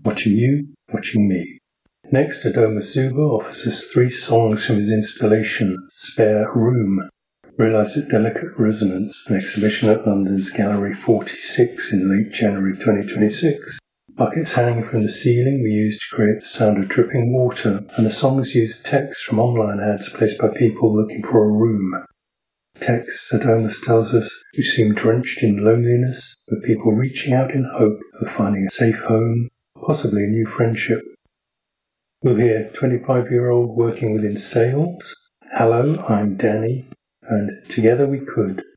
Watching You, Watching Me. Next, Adoma Suba offers us 3 songs from his installation, Spare Room. Realised at Delicate Resonance, an exhibition at London's Gallery 46 in late January 2026. Buckets hanging from the ceiling were used to create the sound of dripping water, and the songs used text from online ads placed by people looking for a room. Texts, Adomas tells us, which seem drenched in loneliness, with people reaching out in hope of finding a safe home, possibly a new friendship. We'll hear 25-year-old working within sales, Hello, I'm Danny, and Together We Could.